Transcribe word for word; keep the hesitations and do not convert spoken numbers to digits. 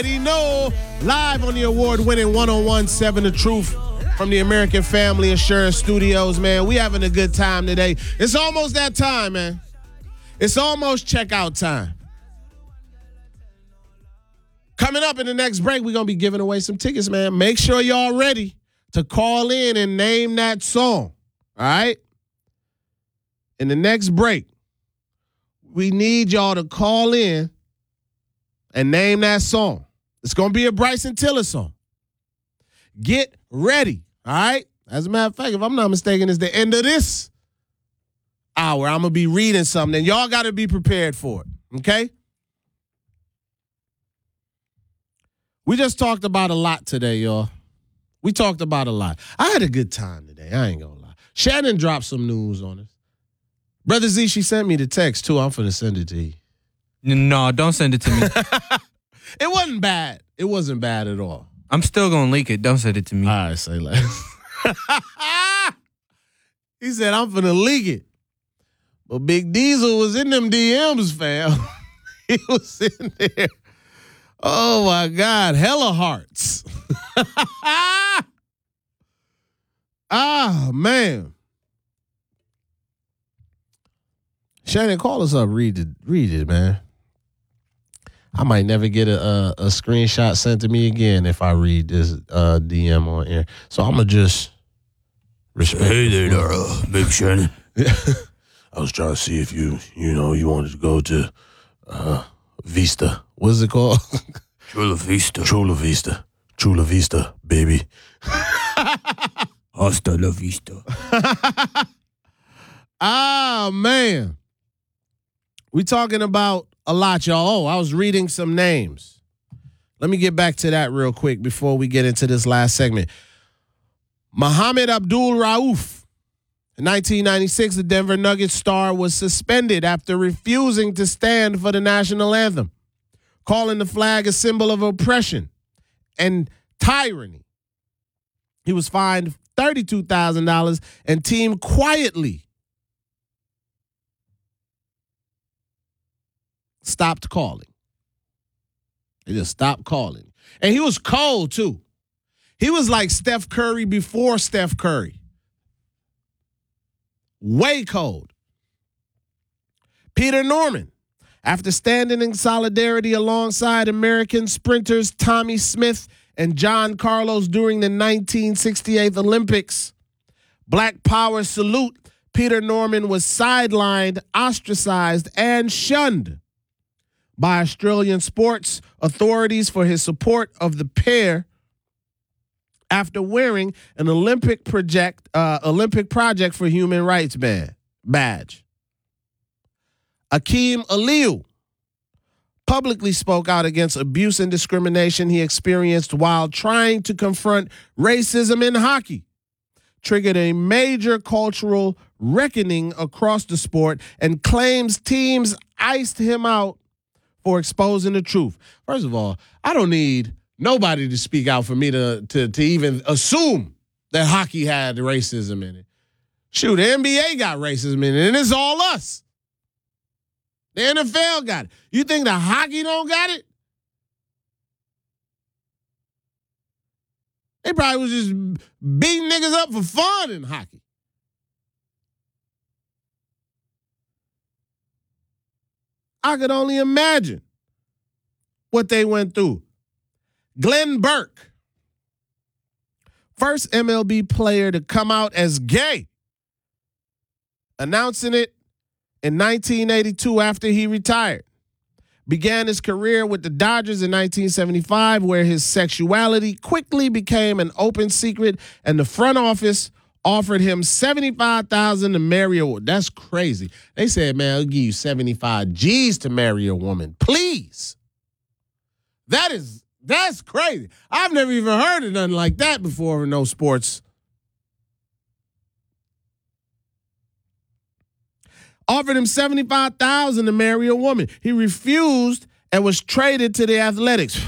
know, live on the award-winning one oh one point seven The Truth from the American Family Insurance Studios, man. We having a good time today. It's almost that time, man. It's almost checkout time. Coming up in the next break, we're going to be giving away some tickets, man. Make sure y'all ready to call in and name that song, all right? In the next break, we need y'all to call in and name that song. It's going to be a Bryson Tiller song. Get ready, all right? As a matter of fact, if I'm not mistaken, it's the end of this hour. I'm going to be reading something, and y'all got to be prepared for it, okay? We just talked about a lot today, y'all. We talked about a lot. I had a good time today. I ain't going to lie. Shannon dropped some news on us. Brother Z, she sent me the text, too. I'm finna send it to you. No, don't send it to me. It wasn't bad. It wasn't bad at all. I'm still going to leak it. Don't send it to me. All right, say less. He said, I'm finna leak it. But Big Diesel was in them D Ms, fam. He was in there. Oh, my God. Hella hearts. Ah, man. Shannon, call us up. Read it. Read it, man. I might never get a, a, a screenshot sent to me again if I read this uh, D M on air. So I'm going to just respect. Hey there, uh, Big Shannon. I was trying to see if you, you know, you wanted to go to uh, Vista. What's it called? Chula Vista. Chula Vista. Chula Vista, baby. Hasta la vista. Ah, man. We talking about a lot, y'all. Oh, I was reading some names. Let me get back to that real quick before we get into this last segment. Mohamed Abdul Rauf. In nineteen ninety-six, the Denver Nuggets star was suspended after refusing to stand for the national anthem, calling the flag a symbol of oppression and tyranny. He was fined thirty-two thousand dollars and team quietly stopped calling. They just stopped calling. And he was cold, too. He was like Steph Curry before Steph Curry. Way cold. Peter Norman, after standing in solidarity alongside American sprinters Tommy Smith and John Carlos during the nineteen sixty-eight Olympics, Black Power salute, Peter Norman was sidelined, ostracized, and shunned by Australian sports authorities for his support of the pair after wearing an Olympic project, uh, Olympic Project for Human Rights band, badge. Akeem Aliu publicly spoke out against abuse and discrimination he experienced while trying to confront racism in hockey, triggered a major cultural reckoning across the sport, and claims teams iced him out for exposing the truth. First of all, I don't need nobody to speak out for me to, to, to even assume that hockey had racism in it. Shoot, the N B A got racism in it, and it's all us. The N F L got it. You think the hockey don't got it? They probably was just beating niggas up for fun in hockey. I could only imagine what they went through. Glenn Burke, first M L B player to come out as gay, announcing it in nineteen eighty-two after he retired. Began his career with the Dodgers in nineteen seventy-five, where his sexuality quickly became an open secret, and the front office offered him seventy-five thousand dollars to marry a woman. That's crazy. They said, man, I'll give you seventy-five G's to marry a woman. Please. That is, that's crazy. I've never even heard of nothing like that before in no sports. Offered him seventy-five thousand dollars to marry a woman. He refused and was traded to the Athletics.